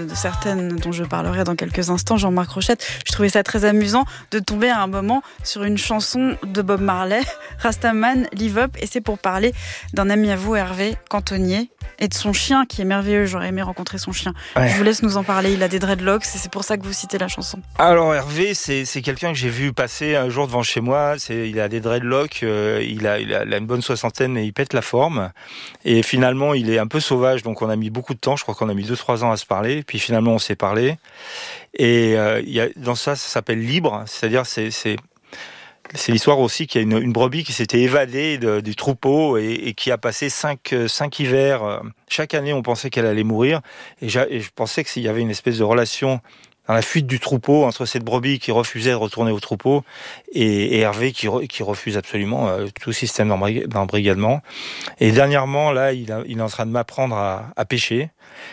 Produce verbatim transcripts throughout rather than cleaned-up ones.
de, de certaines dont je parlerai dans quelques instants, Jean-Marc Rochette. Je trouvais ça très amusant de tomber à un moment sur une chanson de Bob Marley, Rastaman Live Up, et c'est pour parler d'un ami à vous, Hervé Cantonnier, et de son chien qui est merveilleux. J'aurais aimé rencontrer son chien. Ouais. Je vous laisse nous en parler. Il a des dreadlocks et c'est pour ça que vous citez la chanson. Alors Hervé, c'est, c'est quelqu'un que j'ai vu passer un jour devant chez moi. C'est, il a des dreadlocks, euh, il, a, il, a, il a une bonne soixantaine et il pète la forme. Et finalement, il est un peu sauvage, donc on a mis beaucoup de temps. Je crois qu'on a mis deux trois ans à se parler. Puis finalement, on s'est parlé. Et euh, il y a, dans ça, ça s'appelle Libre. C'est-à-dire, c'est... c'est C'est l'histoire aussi qu'il y a une, une brebis qui s'était évadée de, du troupeau et, et qui a passé cinq, cinq hivers. Chaque année, on pensait qu'elle allait mourir. Et, et je pensais qu'il y avait une espèce de relation dans la fuite du troupeau entre cette brebis qui refusait de retourner au troupeau et, et Hervé qui, re, qui refuse absolument euh, tout système d'embrigadement. Et dernièrement, là, il, a, il est en train de m'apprendre à, à pêcher.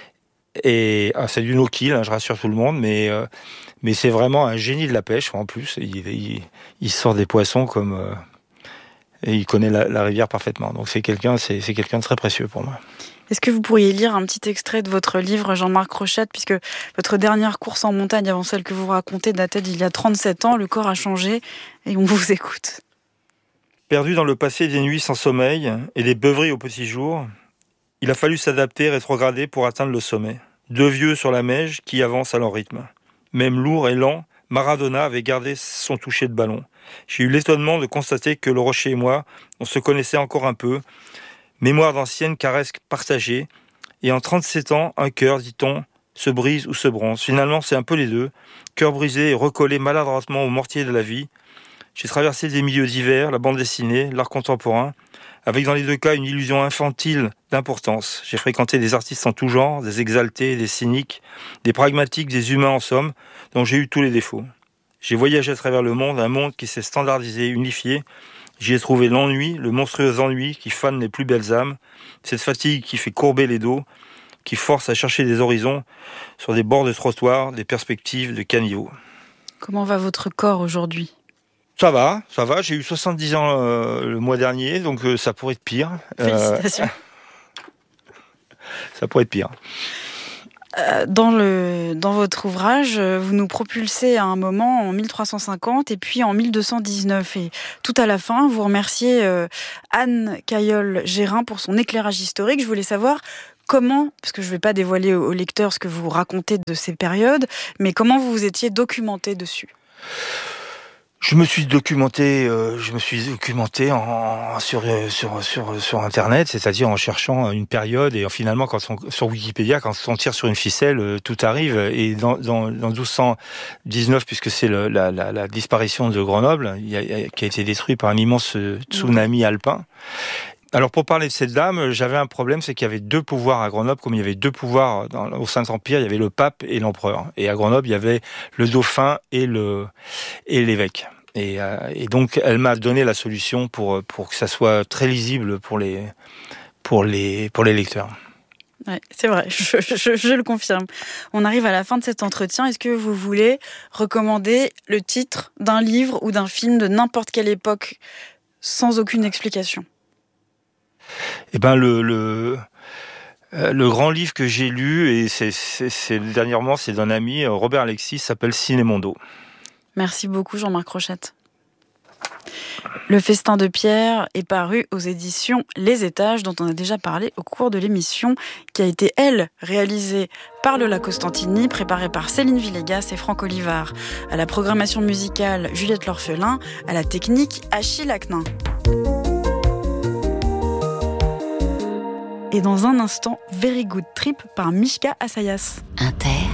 Et ah, c'est du no-kill, hein, je rassure tout le monde, mais... Euh, Mais c'est vraiment un génie de la pêche, en plus. Il, il, il sort des poissons comme... Euh, et il connaît la, la rivière parfaitement. Donc c'est quelqu'un, c'est, c'est quelqu'un de très précieux pour moi. Est-ce que vous pourriez lire un petit extrait de votre livre, Jean-Marc Rochette, puisque votre dernière course en montagne, avant celle que vous racontez, datait d'il y a trente-sept ans, le corps a changé, et on vous écoute. Perdu dans le passé des nuits sans sommeil et des beuveries au petit jour, il a fallu s'adapter, rétrograder pour atteindre le sommet. Deux vieux sur la meige qui avancent à leur rythme. Même lourd et lent, Maradona avait gardé son toucher de ballon. J'ai eu l'étonnement de constater que le Rocher et moi, on se connaissait encore un peu. Mémoire d'anciennes caresses partagées. Et en trente-sept ans, un cœur, dit-on, se brise ou se bronze. Finalement, c'est un peu les deux. Cœur brisé et recollé maladroitement au mortier de la vie. J'ai traversé des milieux divers, la bande dessinée, l'art contemporain, avec dans les deux cas une illusion infantile d'importance. J'ai fréquenté des artistes en tout genre, des exaltés, des cyniques, des pragmatiques, des humains en somme, dont j'ai eu tous les défauts. J'ai voyagé à travers le monde, un monde qui s'est standardisé, unifié. J'y ai trouvé l'ennui, le monstrueux ennui qui fane les plus belles âmes, cette fatigue qui fait courber les dos, qui force à chercher des horizons sur des bords de trottoir, des perspectives de caniveau. Comment va votre corps aujourd'hui ? Ça va, ça va. J'ai eu soixante-dix ans euh, le mois dernier, donc euh, ça pourrait être pire. Félicitations. Euh, ça pourrait être pire. Euh, dans, le, dans votre ouvrage, vous nous propulsez à un moment en mille trois cent cinquante et puis en mille deux cent dix-neuf. Et tout à la fin, vous remerciez euh, Anne Cailleul-Gérin pour son éclairage historique. Je voulais savoir comment, parce que je ne vais pas dévoiler aux lecteurs ce que vous racontez de ces périodes, mais comment vous vous étiez documenté dessus ? Je me suis documenté, euh, je me suis documenté en, sur, sur, sur, sur Internet, c'est-à-dire en cherchant une période et finalement, quand on, sur Wikipédia, quand on tire sur une ficelle, tout arrive. Et dans, dans, dans douze cent dix-neuf, puisque c'est le, la, la, la disparition de Grenoble, il y a, qui a été détruit par un immense tsunami alpin. Alors pour parler de cette dame, j'avais un problème, c'est qu'il y avait deux pouvoirs à Grenoble, comme il y avait deux pouvoirs dans, au Saint-Empire, il y avait le pape et l'empereur. Et à Grenoble, il y avait le dauphin et le et l'évêque. Et, euh, et donc, elle m'a donné la solution pour pour que ça soit très lisible pour les pour les pour les lecteurs. Ouais, c'est vrai, je, je, je le confirme. On arrive à la fin de cet entretien. Est-ce que vous voulez recommander le titre d'un livre ou d'un film de n'importe quelle époque sans aucune explication ? Eh ben le le euh, le grand livre que j'ai lu et c'est, c'est, c'est dernièrement c'est d'un ami Robert Alexis, s'appelle Cinémondo. Merci beaucoup Jean-Marc Rochette. Le Festin de Pierre est paru aux éditions Les Étages, dont on a déjà parlé au cours de l'émission, qui a été, elle, réalisée par Lola Costantini, préparée par Céline Villegas et Franck Olivard. À la programmation musicale, Juliette L'Orphelin, à la technique, Achille Acnin. Et dans un instant, Very Good Trip par Mishka Assayas. Inter.